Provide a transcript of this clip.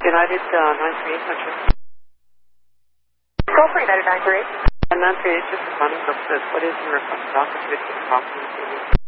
United 93800. Go for United 938. And 938, just for funding purposes, what is your request document to the property?